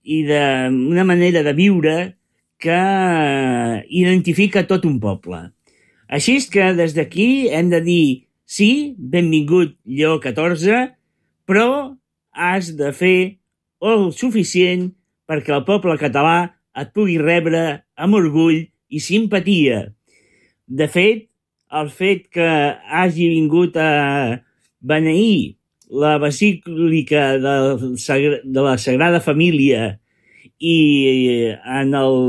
i d'una manera de viure que identifica tot un poble. Així és que des d'aquí hem de dir sí, benvingut Lleó XIV, però has de fer el suficient perquè el poble català et pugui rebre amb orgull i simpatia. De fet, el fet que hagi vingut a beneir la basílica de la Sagrada Família i en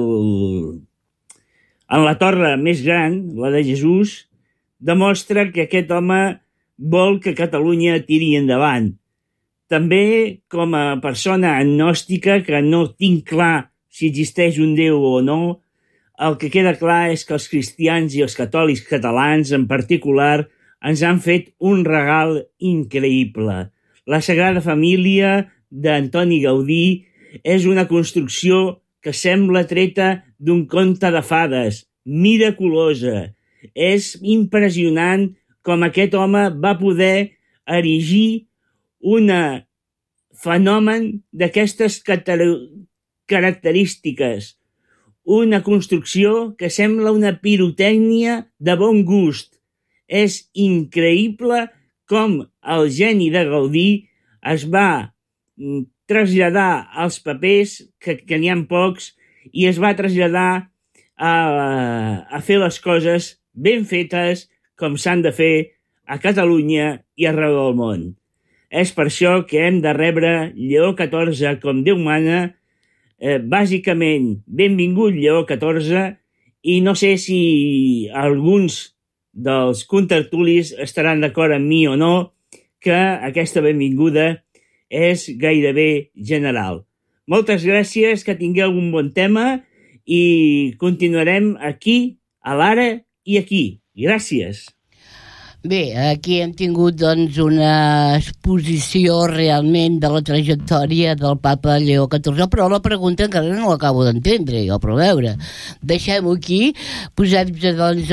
la torre més gran, la de Jesús, demostra que aquest home vol que Catalunya tiri endavant. També, com a persona agnòstica, que no tinc clar si existeix un Déu o no, el que queda clar és que els cristians i els catòlics catalans, en particular, ens han fet un regal increïble. La Sagrada Família d'Antoni Gaudí és una construcció que sembla treta d'un conte de fades, miraculosa. És impressionant com aquest home va poder erigir un fenomen d'aquestes característiques, una construcció que sembla una pirotècnia de bon gust. És increïble com el geni de Gaudí es va traslladar als papers, que n'hi ha pocs, i es va traslladar a fer les coses ben fetes com s'han de fer a Catalunya i arreu del món. És per això que hem de rebre Lleó XIV com Déu mana. Bàsicament, benvingut Lleó XIV, i no sé si alguns dels contertulis estaran d'acord amb mi o no, que aquesta benvinguda és gairebé general. Moltes gràcies, que tingueu un bon tema i continuarem aquí, a l'ara i aquí. Gràcies. Bé, aquí hem tingut doncs una exposició realment de la trajectòria del papa Lleó XIV, però la pregunta encara no l'acabo d'entendre jo, però a veure, deixem-ho aquí, posem-nos doncs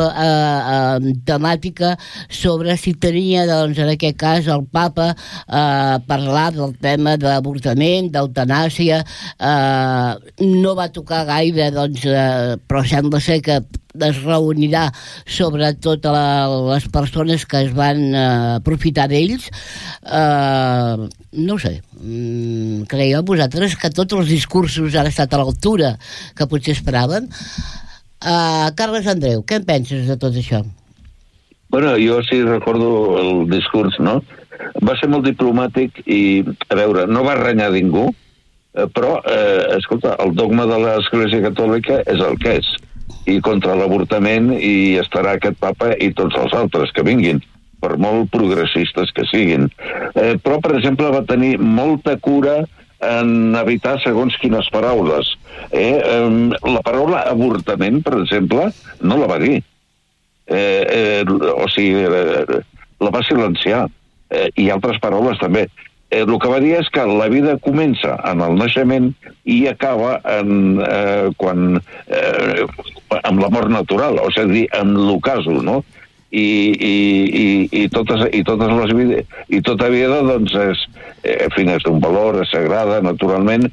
a temàtica sobre si tenia doncs en aquest cas el papa parlar del tema d'avortament, d'eutanàsia, no va tocar gaire doncs, però sembla ser que es reunirà sobre totes les persones que es van aprofitar d'ells. No ho sé, creieu vosaltres que tots els discursos han estat a l'altura que potser esperaven? Carles Andreu, què en penses de tot això? Bueno, jo sí recordo el discurs, no? Va ser molt diplomàtic i, a veure, no va renyar ningú, però, escolta, el dogma de l'Església Catòlica és el que és. I contra l'avortament hi estarà aquest papa i tots els altres que vinguin, per molt progressistes que siguin. Però, per exemple, va tenir molta cura en evitar segons quines paraules. La paraula avortament, per exemple, no la va dir. O sigui, la va silenciar. I altres paraules també. El que va dir és que la vida comença en el naixement i acaba amb la mort natural, o sigui, amb l'ocaso, no? I tota vida, doncs, és d'un valor, és sagrada, naturalment,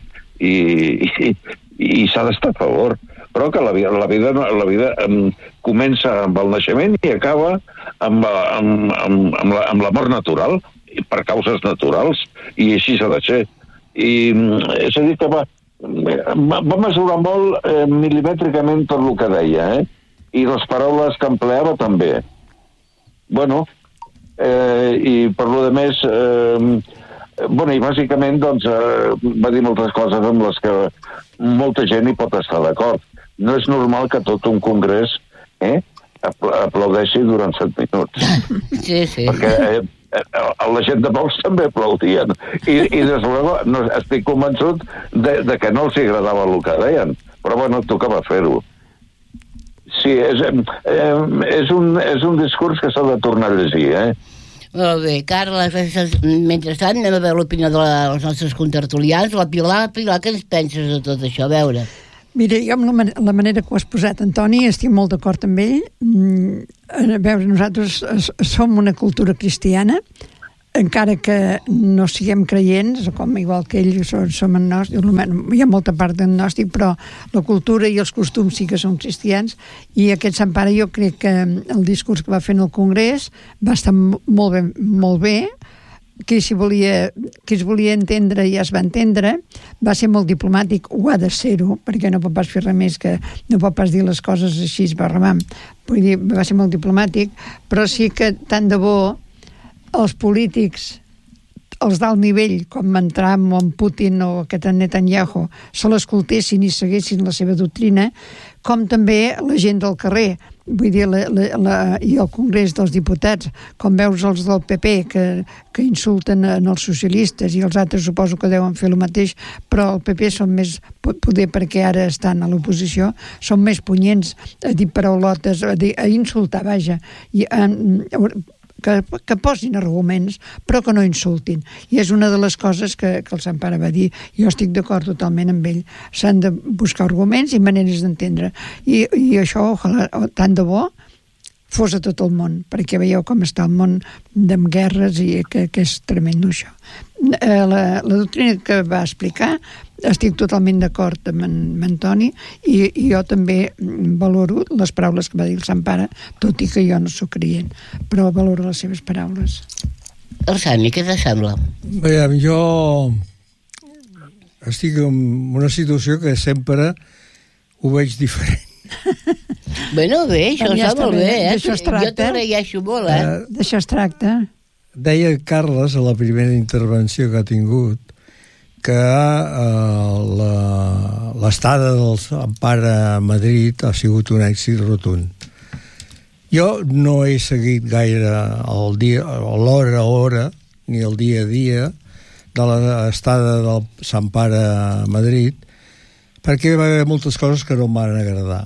i s'ha d'estar a favor. Però que la vida comença amb el naixement i acaba amb la mort natural, per causes naturals, i així s'ha de ser. I és a dir que va mesurar molt mil·limètricament tot el que deia, i les paraules que empleava també. Bueno, i per lo de més, i bàsicament doncs, va dir moltes coses amb les que molta gent hi pot estar d'acord. No és normal que tot un congrés aplaudeixi durant 7 minuts. Sí, sí. Perquè la gent de Vox també aplaudien. I des luego, estic convençut de que no els agradava el que deien. Però bueno, tocava fer-ho. Sí, és un discurs que s'ha de tornar a llegir, Molt bé, Carles, mentrestant anem a veure l'opinió dels nostres contertulians. La Pilar, què ens penses de tot això? A veure. Mira, jo amb la manera que ho has posat, Antoni, estic molt d'acord amb ell. A veure, nosaltres som una cultura cristiana encara que no siguem creients, com igual que ells som agnòstics, hi ha molta part d'agnòstic, però la cultura i els costums sí que són cristians, i aquest Sant Pare jo crec que el discurs que va fer en el Congrés va estar molt bé, que es volia entendre ja es va entendre, va ser molt diplomàtic, ho ha de ser-ho, perquè no pot pas fer res més que no pot pas dir les coses així, barramam. Vull dir, va ser molt diplomàtic, però sí que tant de bo els polítics, els d'alt nivell, com en Trump o en Putin o aquest Netanyahu, se l'escoltessin i seguessin la seva doctrina, com també la gent del carrer, vull dir, i el Congrés dels Diputats, com veus els del PP que insulten els socialistes, i els altres suposo que deuen fer el mateix, però el PP són més, poder perquè ara estan a l'oposició, són més punyents a dir paraulotes, a insultar, vaja, i que posin arguments, però que no insultin. I és una de les coses que el Sant Pare va dir. Jo estic d'acord totalment amb ell. S'han de buscar arguments i maneres d'entendre. I això, ojalà, tant de bo, fos a tot el món, perquè veieu com està el món amb guerres i que és tremendo això. La doctrina que va explicar, estic totalment d'acord amb en Toni, i jo també valoro les paraules que va dir el Sant Pare, tot i que jo no soc creient, però valoro les seves paraules. Arsani, què te sembla? Bé, jo estic en una situació que sempre ho veig diferent. Bueno, bé, això està molt bé, d'això es tracta. Jo t'agraeixo molt, D'això es tracta. Deia Carles, a la primera intervenció que ha tingut, que l'estada del Sant Pare a Madrid ha sigut un èxit rotund. Jo no he seguit gaire l'hora a hora, ni el dia a dia, de l'estada del Sant Pare a Madrid, perquè va haver moltes coses que no em van agradar.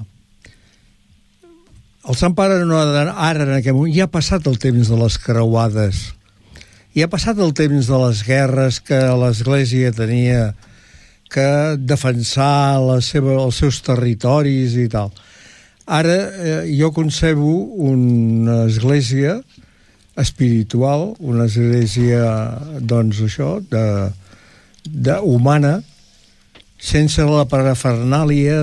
El Sant Pare no ha d'anar ara, en aquest moment, ja ha passat el temps de les creuades, ja ha passat el temps de les guerres que l'Església tenia que defensar els seus territoris i tal. Ara jo concebo una església espiritual, una església, doncs això, humana, sense la parafernàlia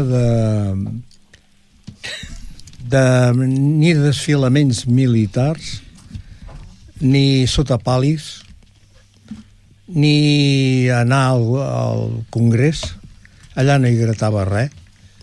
ni desfilaments militars, ni sotapal·lis, ni anar al Congrés. Allà no hi gratava res.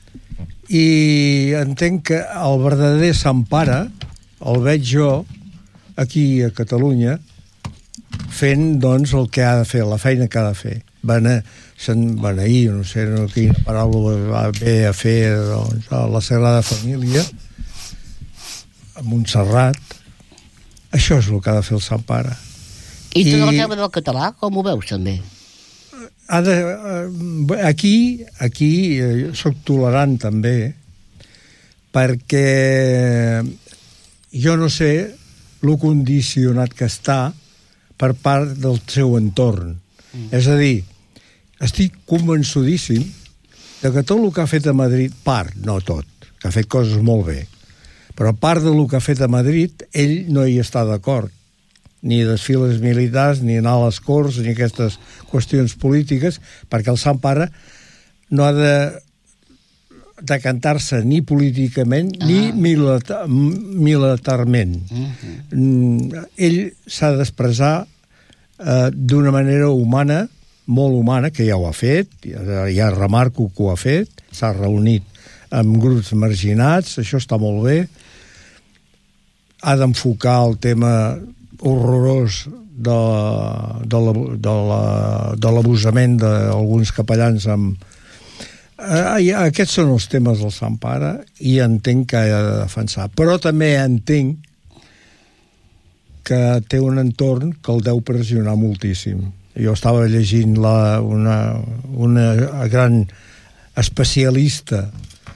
I entenc que el verdader Sant Pare el veig jo aquí a Catalunya fent, doncs, el que ha de fer, la feina que ha de fer. Beneir, no sé quina paraula va bé a fer, doncs, a la Sagrada Família, a Montserrat. Això és el que ha de fer el Sant Pare. I tot el tema del català, com ho veus, també? Aquí soc tolerant, també, perquè jo no sé lo condicionat que està per part del seu entorn. És a dir, estic convençudíssim que tot el que ha fet a Madrid, part, no tot, que ha fet coses molt bé, però part del que ha fet a Madrid, ell no hi està d'acord. Ni desfiles militars, ni anar a les Corts, ni aquestes qüestions polítiques, perquè el Sant Pare no ha de cantar-se ni políticament ni militarment. Ell s'ha d'expressar d'una manera humana, molt humana, que ja ho ha fet, ja remarco que ho ha fet, s'ha reunit amb grups marginats, això està molt bé, ha d'enfocar el tema horrorós de l'abusament d'alguns capellans amb... Aquests són els temes del Sant Pare i entenc que ha de defensar. Però també entenc que té un entorn que el deu pressionar moltíssim. Jo estava llegint una gran especialista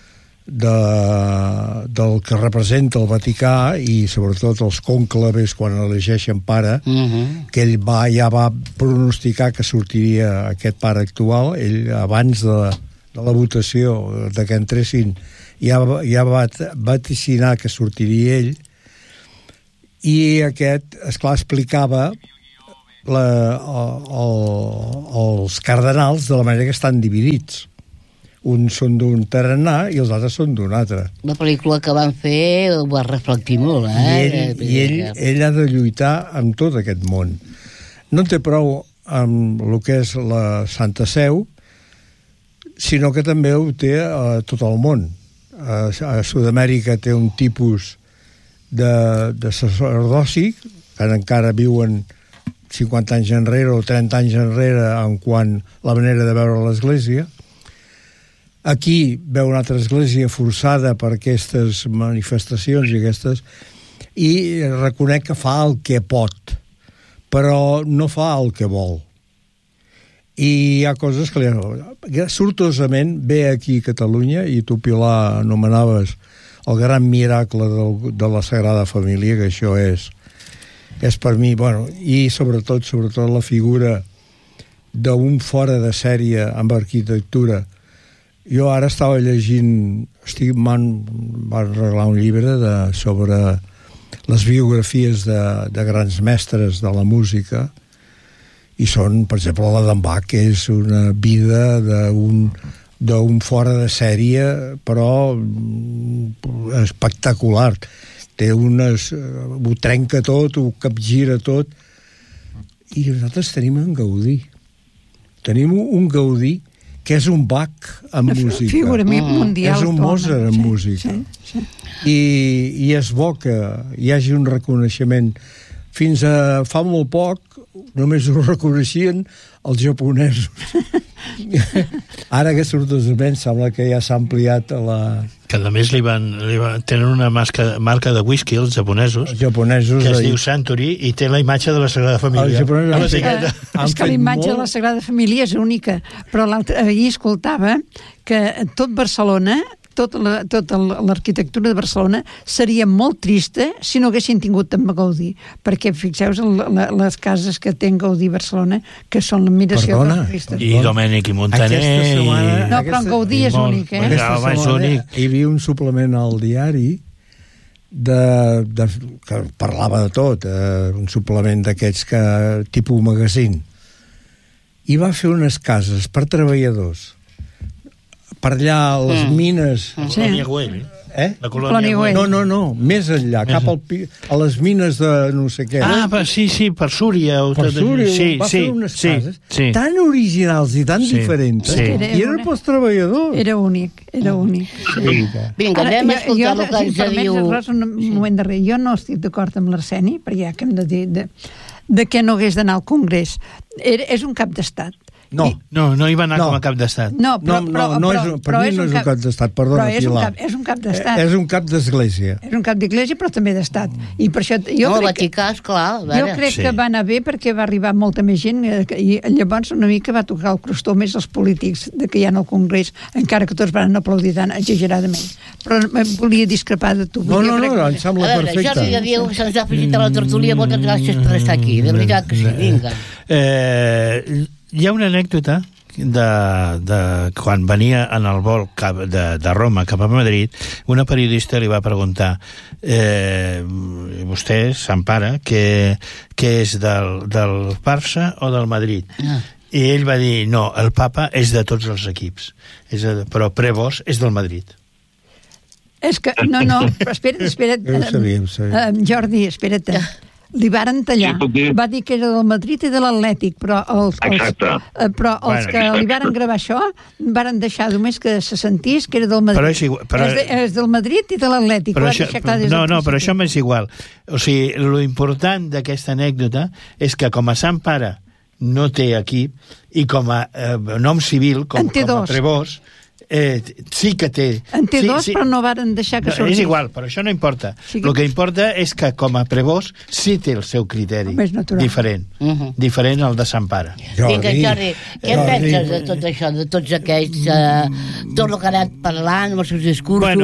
del que representa el Vaticà i sobretot els cònclaves quan elegeixen pare, que ell ja va pronosticar que sortiria aquest pare actual. Ell abans de la votació de que entressin ja va vaticinar que sortiria ell, i aquest, esclar, explicava els cardenals de la manera que estan dividits. Uns són d'un tarannà i els altres són d'un altre. La pel·lícula que van fer ho va reflectir molt, Ell ha de lluitar amb tot aquest món. No en té prou amb el que és la Santa Seu, sinó que també ho té a tot el món. A Sud-amèrica té un tipus de sacerdoci que encara viuen 50 anys enrere o 30 anys enrere en quant la manera de veure l'Església. Aquí veu una altra església forçada per aquestes manifestacions i reconec que fa el que pot, però no fa el que vol. I hi ha coses que sortosament ve aquí a Catalunya, i tu, Pilar, anomenaves el gran miracle de la Sagrada Família, que això és per mi, i sobretot la figura d'un fora de sèrie amb arquitectura. Jo ara estava llegint, van regalar un llibre sobre les biografies de grans mestres de la música, i són, per exemple, la d'en Bach, que és una vida d'un fora de sèrie, però espectacular. Ho trenca tot, ho capgira tot, i nosaltres tenim en Gaudí. Tenim un Gaudí que és un Bach en música. Figura mundial. És un Mozart en música. Sí. I és bo que hi hagi un reconeixement. Fins a fa molt poc només ho reconeixien els japonesos. Ara que sortosament sembla que ja s'ha ampliat que a més tenen una marca de whisky, els japonesos, que es diu Suntory, i té la imatge de la Sagrada Família. És que la imatge de la Sagrada Família és única, però ahir escoltava que tot Barcelona, tota l'arquitectura de Barcelona seria molt trista si no haguessin tingut en Gaudí, perquè fixeu-vos les cases que té en Gaudí a Barcelona, que són l'admiració dels turistes. I Domènech i Montaner. No, però en Gaudí és únic, Aquesta setmana hi havia un suplement al diari que parlava de tot, un suplement d'aquests tipus magazine, i va fer unes cases per treballadors per allà a les mines. La colònia Güell. La colònia Güell. No, més enllà, cap a les mines de no sé què. Sí, per Súria. Per Súria, va fer unes cases tan originals i tan diferents, i eren pels treballadors. Era únic. Vinga, anem a escoltar el que ens diu... Un moment darrere, jo no estic d'acord amb l'Arseni, perquè ja que hem de dir de què no hagués d'anar al Congrés. És un cap d'estat. No hi va anar com a cap d'estat. Per mi no és un cap d'estat, perdona, Pilar. És un cap d'estat. És un cap d'església. És un cap d'església, però també d'estat. I per això... El Vaticà, esclar. Jo crec que va anar bé perquè va arribar molta més gent, i llavors una mica va tocar el crostó més als polítics que hi ha al Congrés, encara que tots van aplaudir tant exageradament. Però volia discrepar de tu. No, em sembla perfecte. Jordi de Diego se'ns ha afegit a la tertúlia. Moltes gràcies per estar aquí. De veritat que sí, vinga. Hi ha una anècdota de quan venia en el vol de Roma cap a Madrid, una periodista li va preguntar vostè, Sant Pare, què és del Barça o del Madrid? I ell va dir, no, el papa és de tots els equips, però Prevost és del Madrid. És que, no, però espera't. Jordi, espera't. Li varen tallar. Va dir que era del Madrid i de l'Atlètic, però els que li varen gravar això varen deixar només que se sentís que era del Madrid. És del Madrid i de l'Atlètic. Però això m'és igual. O sigui, lo important d'aquesta anècdota és que com a Sant Pare no té equip, i com a nom civil, com a Prevost, sí que té. En té dos, però no varen deixar que sortís. És igual, però això no importa. El que importa és que com a Prevost sí té el seu criteri diferent. Diferent al de Sant Pare. Vinga, Jordi, què penses de tot això, de tots aquests, tot el que ha anat parlant amb els seus discursos? Bueno,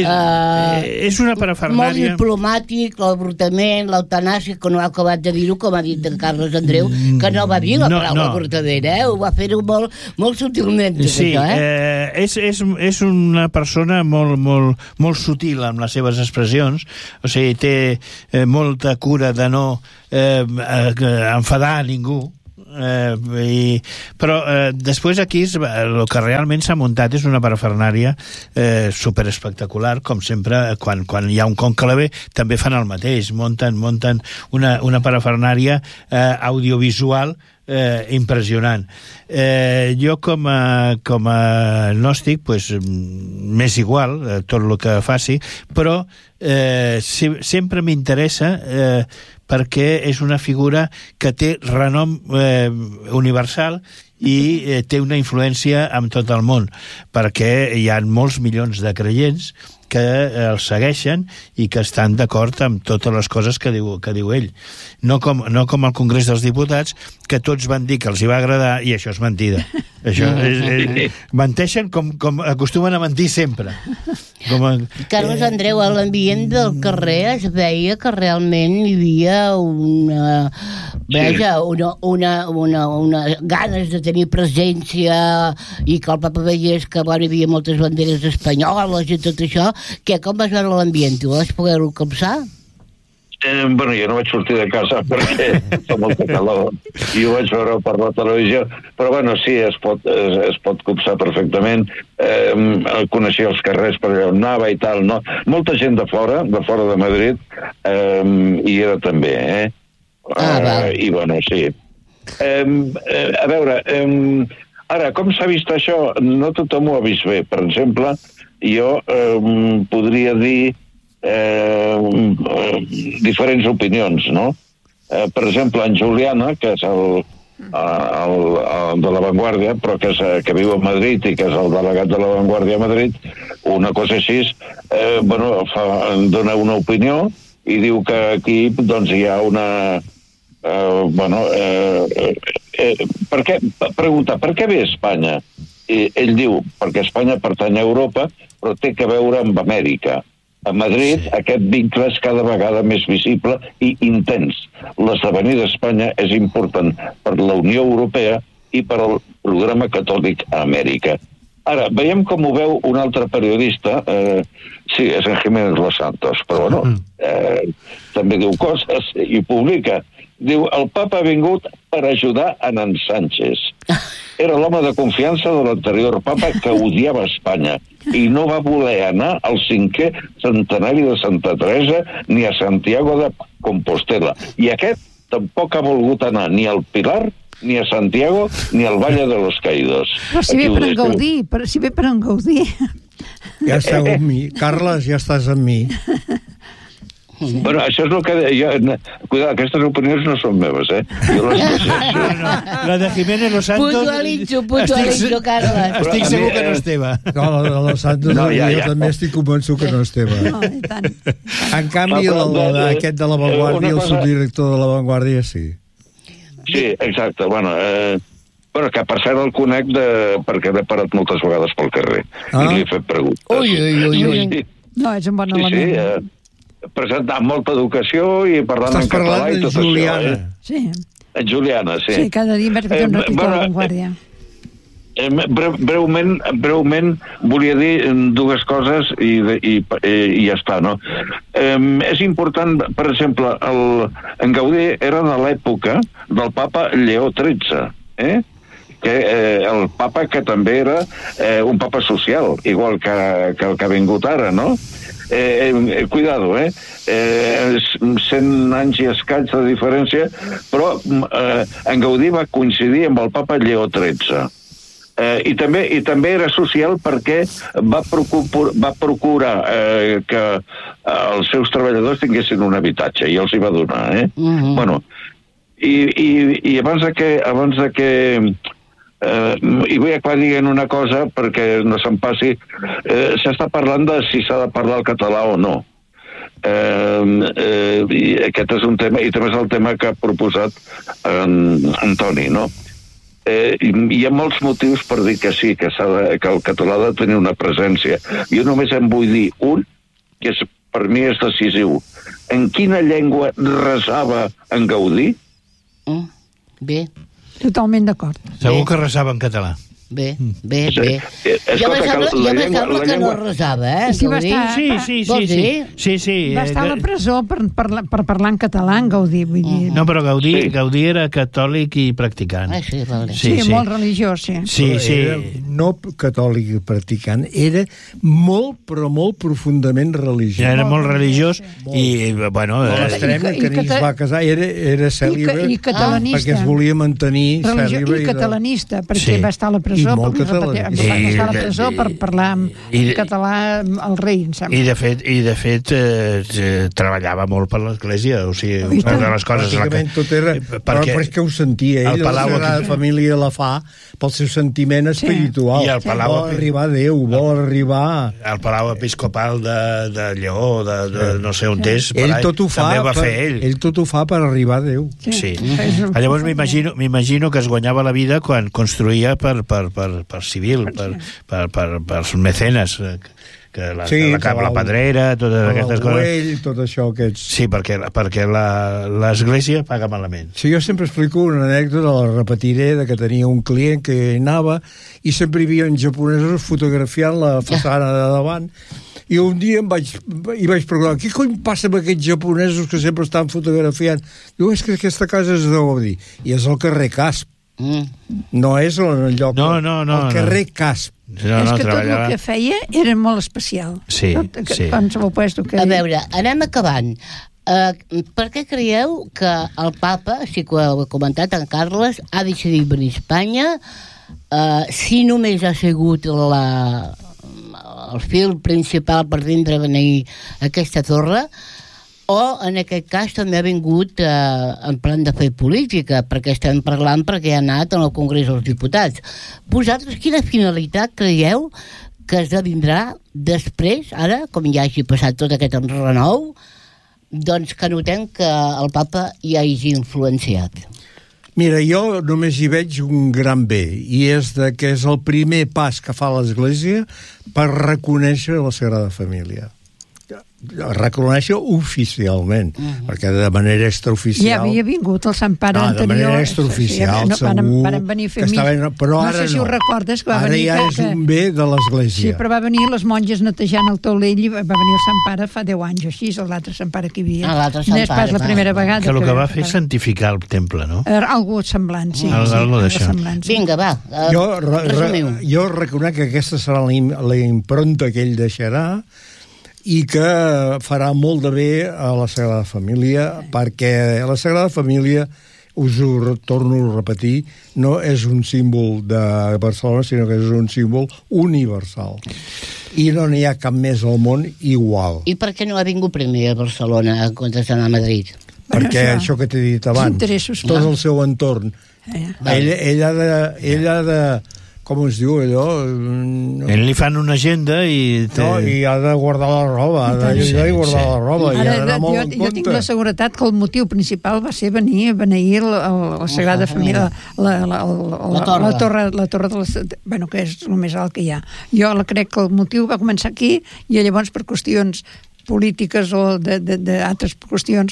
és una parafernàlia. Molt diplomàtic, l'avortament, l'eutanàsia, que no ha acabat de dir-ho, com ha dit en Carles Andreu, que no va dir la paraula avortament, ho va fer-ho molt sutilment. Sí, és una persona molt sutil amb les seves expressions, o sigui, té molta cura de no enfadar a ningú, però després aquí el que realment s'ha muntat és una parafernària superespectacular, com sempre quan hi ha un conclave també fan el mateix, munten una parafernària audiovisual impressionant. Jo com a gnòstic pues, m'és igual tot el que faci, però sempre m'interessa perquè és una figura que té renom universal i té una influència en tot el món, perquè hi ha molts milions de creients que el segueixen i que estan d'acord amb totes les coses que diu ell. No com al Congrés dels Diputats, que tots van dir que els hi va agradar i això és mentida. Això menteixen com acostumen a mentir sempre. Carles Andreu, a l'ambient del carrer es veia que realment hi havia una ganes de tenir presència i que el papa veiés que hi havia moltes banderes espanyoles i tot això. Com vas veure l'ambient? Tu vas poder-ho copsar? Bueno, jo no vaig sortir de casa perquè fa molta calor i ho vaig veure per la televisió, però bueno, sí, es pot copsar perfectament. Coneixia els carrers per allà on anava i tal, no? Molta gent de fora de Madrid, hi era també, i bueno, sí. A veure, ara, com s'ha vist això? No tothom ho ha vist bé. Per exemple, jo podria dir diferents opinions, no? Per exemple, en Juliana, que és el de La Vanguardia, però que viu a Madrid i que és el delegat de La Vanguardia a Madrid, una cosa així, dona una opinió i diu que aquí doncs hi ha una... pregunta, per què ve Espanya? I ell diu, perquè Espanya pertany a Europa, però té que veure amb Amèrica. A Madrid, aquest vincle és cada vegada més visible i intens. L'esdevenir d'Espanya és important per la Unió Europea i per al programa catòlic a Amèrica. Ara, veiem com ho veu un altre periodista, sí, és en Jiménez Los Santos, però bueno, també diu coses i publica. Diu, el papa ha vingut per ajudar a en Sánchez. Era l'home de confiança de l'anterior papa que odiava Espanya i no va voler anar al 5è centenari de Santa Teresa ni a Santiago de Compostela. I aquest tampoc ha volgut anar ni al Pilar, ni a Santiago, ni al Valle de los Caídos. Però si ve per en Gaudí. Ja esteu amb mi. Carles, ja estàs amb mi. Bueno, això és el que... Cuidado, aquestes opinions no són meves, Jo les la de Jiménez Los Santos... Puntualitzo, Carles. Estic segur que no és teva. No, la de Los Santos jo també estic convençut que no és teva. No, i tant. En canvi, aquest de La Vanguardia, el subdirector de La Vanguardia, sí. Sí, exacte. Bueno, que per cert el conec perquè l'he parat moltes vegades pel carrer i li he fet preguntes. Ui. No, és un bon element. Sí, presentant molta educació i parlant en català i tot Juliana. Això. Sí. En Juliana, sí. Sí, cada dia vaig fer un ratit a La Vanguardia. Breument volia dir dues coses i ja està, no? És important, per exemple, en Gaudí era de l'època del papa Lleó XIII, que el papa que també era un papa social, igual que el que ha vingut ara, no? Cuidado, 100 anys i escaig de diferència, però en Gaudí va coincidir amb el papa Lleó XIII. I també era social perquè va procurar que els seus treballadors tinguessin un habitatge i els hi va donar, Bueno, i abans de que i vull aclarir una cosa perquè no se'n passi, s'està parlant de si s'ha de parlar el català o no. I aquest és un tema, i també és el tema que ha proposat en Toni, no? Hi ha molts motius per dir que sí, que el català ha de tenir una presència. Jo només em vull dir un, que per mi és decisiu. En quina llengua resava en Gaudí? Bé. Totalment d'acord. Segur que resava en català. Bé. Jo me sembla que no resava, Sí, va estar... Sí. Va estar a la presó per parlar en català, en Gaudí, vull dir... No, però Gaudí era catòlic i practicant. Sí, vale. Sí, molt religiós, sí. Sí. Era no catòlic i practicant, era molt, però molt profundament religiós. Era molt religiós i, bueno... L'extrem que ni es va casar era cèlibe I catalanista. perquè es volia mantenir cèlibe. I catalanista, perquè va estar a la presó I molt catalanista. va estar a la presó per parlar en català al rei, em sembla. I de fet treballava molt per l'Església, o sigui, una de les coses... Pràcticament tot era... Però és que ho sentia ell, la Sagrada Família la fa pel seu sentiment espiritual. I el Palau... Vol arribar a Déu, vol arribar... El Palau Episcopal de Lleó, de no sé on és, ell tot ho fa també ho va fer ell. Ell tot ho fa per arribar a Déu. Sí. Llavors m'imagino que es guanyava la vida quan construïa per civil, per mecenes, que la Pedrera, totes aquestes coses. Tot això, aquests... Sí, perquè l'Església paga malament. Sí, jo sempre explico una anècdota, la repetiré, de que tenia un client que anava i sempre hi havia japonesos fotografiant la façana de davant. I un dia vaig preguntar, què cony passa amb aquests japonesos que sempre estan fotografiant? Diu, és que aquesta casa és de Gaudí. I és el carrer Casp. No és el lloc... No. El carrer Casp. És que tot el que feia era molt especial. Sí. A veure, anem acabant. Per què creieu que el papa, sí que ho ha comentat en Carles, ha decidit venir a Espanya? Si només ha sigut el fil principal per vindre a venir a aquesta torre, o en aquest cas també ha vingut en plan de fer política, perquè estem parlant perquè ha anat al Congrés dels Diputats. Vosaltres quina finalitat creieu que esdevindrà després, ara, com ja hagi passat tot aquest renou, doncs que notem que el papa hi hagi influenciat? Mira, jo només hi veig un gran bé, i és que és el primer pas que fa l'Església per reconèixer la Sagrada Família. Reconèixer oficialment, perquè de manera extraoficial... Ja havia vingut el Sant Pare anterior. De manera extraoficial, segur. Van venir a fer però no sé si ho recordes, que va venir... Ara ja és un bé de l'Església. Sí, però va venir les monges netejant el taulell i va venir el Sant Pare fa 10 anys o així, l'altre Sant Pare que hi havia. L'altre Sant Pare. No és pas la primera vegada. Que el que va fer és santificar el temple, no? Algo semblant, sí. Algo d'això. Vinga, va, resumiu. Jo reconec que aquesta serà la impronta que ell deixarà i que farà molt de bé a la Sagrada Família, perquè la Sagrada Família, us ho torno a repetir, no és un símbol de Barcelona, sinó que és un símbol universal. I no n'hi ha cap més al món igual. I per què no ha vingut primer a Barcelona en comptes d'anar a Madrid? Perquè això que t'he dit abans, tot el seu entorn. Ell ha de com es diu allò? Ell li fan una agenda i... I ha de guardar la roba, ha de guardar la roba, i ha d'anar molt en compte. Jo tinc la seguretat que el motiu principal va ser venir a beneir la Sagrada Família, la torre de la... Bueno, que és el més alt que hi ha. Jo crec que el motiu va començar aquí i llavors per qüestions polítiques o d'altres qüestions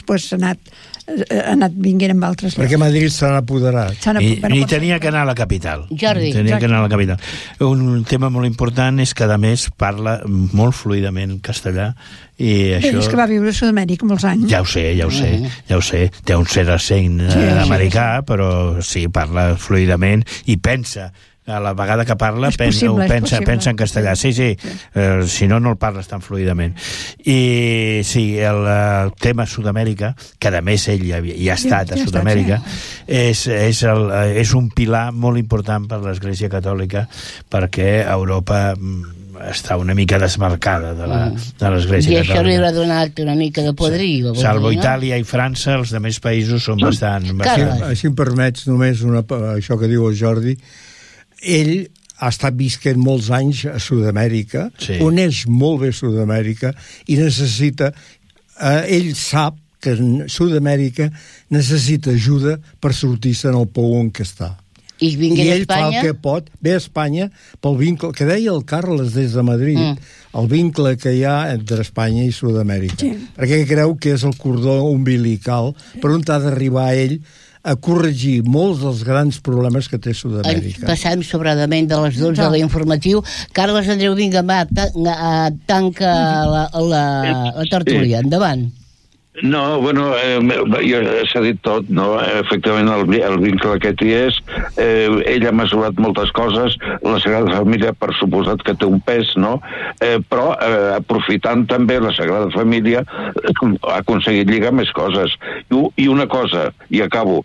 ha anat vinguent amb altres llocs. Perquè Madrid s'ha apoderat. I tenia que anar a la capital. Jordi. Tenia que anar a la capital. Un tema molt important és que, a més, parla molt fluidament castellà i això... És que va viure a Sud-amèrica molts anys. Ja ho sé. Té un cert accent americà, però sí, parla fluidament i pensa. A la vegada que parla pensa en castellà. Sí. Si no el parles tan fluidament. I sí, el tema Sud-amèrica, que a més ell ja ha estat a Sud-amèrica, és un pilar molt important per l'Església Catòlica, perquè Europa està una mica desmarcada de l'Església Catòlica. I això li haurà donat una mica de podrido. Salvo Itàlia i França, els altres països són bastant... Si em permets només això que diu el Jordi, ell ha estat visquent molts anys a Sud-amèrica, coneix molt bé Sud-amèrica i necessita... ell sap que Sud-amèrica necessita ajuda per sortir-se en el pou en què està. I ell fa el que pot, ve a Espanya pel vincle, que deia el Carles des de Madrid, el vincle que hi ha entre Espanya i Sud-amèrica. Perquè creu que és el cordó umbilical per on ha d'arribar ell a corregir molts dels grans problemes que té Sud-amèrica. Passem sobradament de les 12 de l'informatiu. Carles Andreu, vinga, va, tanca la tertúlia. Endavant. No, bueno, s'ha dit tot, no? Efectivament, el vincle aquest hi és. Ell ha mesurat moltes coses, la Sagrada Família, per suposat que té un pes, no? Però, aprofitant també la Sagrada Família, ha aconseguit lligar més coses. I una cosa, i acabo.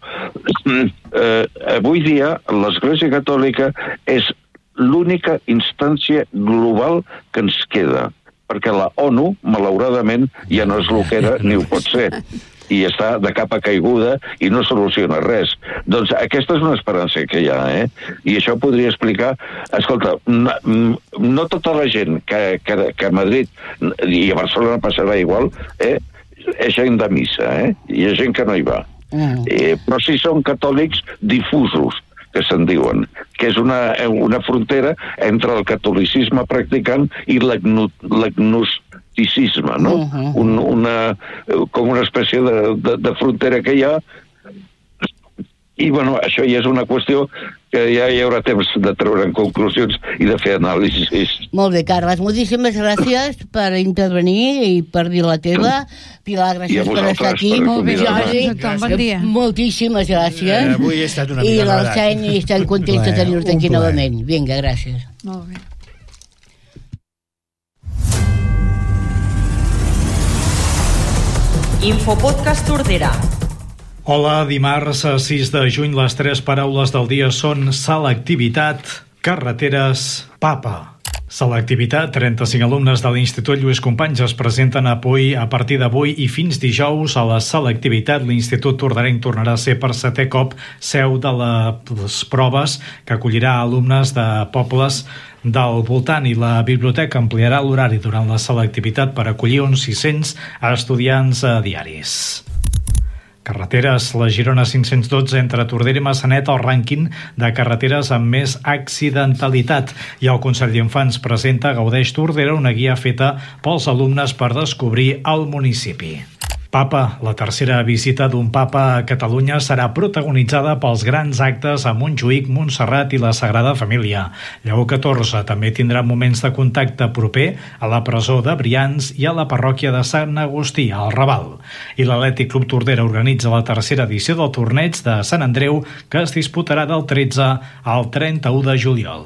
Avui dia, l'Església Catòlica és l'única instància global que ens queda, perquè la ONU, malauradament, ja no és el que era ni ho pot ser. I està de capa caiguda i no soluciona res. Doncs aquesta és una esperança que hi ha, I això podria explicar... Escolta, no tota la gent que a Madrid i a Barcelona passarà igual, és gent de missa, Hi ha gent que no hi va. Però sí són catòlics difusos, que se'n diuen, que és una frontera entre el catolicisme practicant i l'agnosticisme, no? Com una espècie de frontera que hi ha. I, bueno, això ja és una qüestió que ja hi haurà temps de treure en conclusions i de fer anàlisis. Molt bé, Carles, moltíssimes gràcies per intervenir i per dir la teva. Pilar, gràcies per estar aquí. Molt bé, bon dia. Moltíssimes gràcies. Avui he estat una mica I l'Alseny estem contents de tenir-te aquí novament. Vinga, gràcies. Molt bé. Infopodcast Tordera. Hola, dimarts 6 de juny, les 3 paraules del dia són selectivitat, carreteres, papa. Selectivitat, 35 alumnes de l'Institut Lluís Companys es presenten a partir d'avui i fins dijous a la selectivitat. L'Institut Tordarenc tornarà a ser per 7è cop seu de les proves que acollirà alumnes de pobles del voltant, i la biblioteca ampliarà l'horari durant la selectivitat per acollir uns 600 estudiants diaris. Carreteres, la Girona 512 entre Tordera i Massanet, el rànquing de carreteres amb més accidentalitat, i el Consell d'Infants presenta Gaudeix Tordera, una guia feta pels alumnes per descobrir el municipi. Papa, la tercera visita d'un papa a Catalunya serà protagonitzada pels grans actes a Montjuïc, Montserrat i la Sagrada Família. Lleó XIV també tindrà moments de contacte proper a la presó de Brians i a la parròquia de Sant Agustí, al Raval. I l'Atlètic Club Tordera organitza la tercera edició del torneig de Sant Andreu, que es disputarà del 13 al 31 de juliol.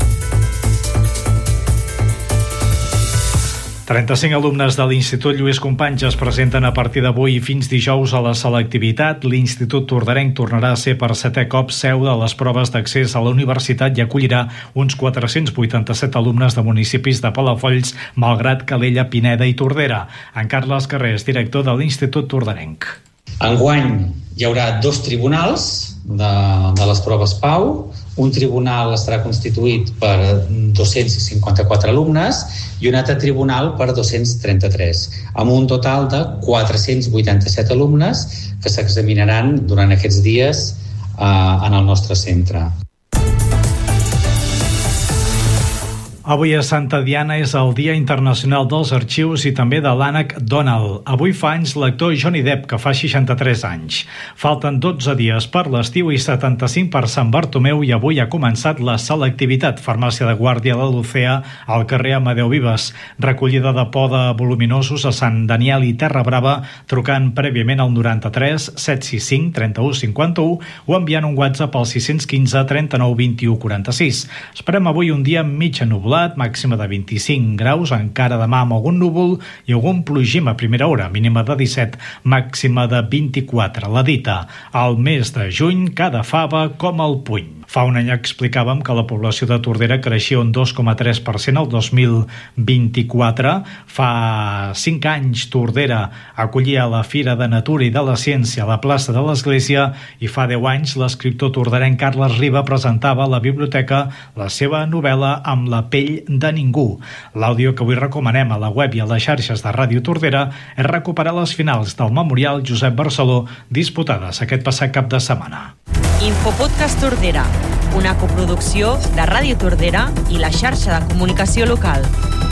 35 alumnes de l'Institut Lluís Companys es presenten a partir d'avui i fins dijous a la selectivitat. L'Institut Tordarenc tornarà a ser per 7è cop seu de les proves d'accés a la universitat i acollirà uns 487 alumnes de municipis de Palafolls, Malgrat, Calella, Pineda i Tordera. En Carles Carrés, director de l'Institut Tordarenc. Enguany hi haurà 2 tribunals de les proves PAU. Un tribunal estarà constituït per 254 alumnes i un altre tribunal per 233, amb un total de 487 alumnes que s'examinaran durant aquests dies en el nostre centre. Avui a Santa Diana és el Dia Internacional dels Arxius i també de l'ànec Donald. Avui fa anys l'actor Johnny Depp, que fa 63 anys. Falten 12 dies per l'estiu i 75 per Sant Bartomeu, i avui ha començat la selectivitat. Farmàcia de Guàrdia de l'Ocea al carrer Amadeu Vives. Recollida de poda voluminosos a Sant Daniel i Terra Brava, trucant prèviament al 93 765 31 51 o enviant un WhatsApp al 615 39 21 46. Esperem avui un dia mig ennublat, màxima de 25 graus, encara demà amb algun núvol i algun plogim a primera hora, mínima de 17, màxima de 24. La dita, al mes de juny, cada fava com el puny. Fa un any explicàvem que la població de Tordera creixia un 2,3% el 2024. Fa 5 anys Tordera acollia la Fira de Natura i de la Ciència a la plaça de l'Església, i fa 10 anys l'escriptor torderenc Carles Riba presentava a la biblioteca la seva novel·la Amb la pell de ningú. L'àudio que avui recomanem a la web i a les xarxes de Ràdio Tordera és recuperar les finals del Memorial Josep Barceló disputades aquest passat cap de setmana. Infopodcast Tordera, una coproducció de Ràdio Tordera i la xarxa de comunicació local.